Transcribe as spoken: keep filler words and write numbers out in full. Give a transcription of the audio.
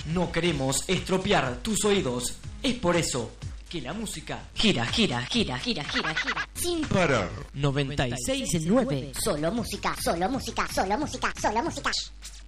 No queremos estropear tus oídos. Es por eso que la música gira, gira, gira, gira, gira, gira. Sin parar. noventa y seis nueve. Solo música, solo música, solo música, solo música.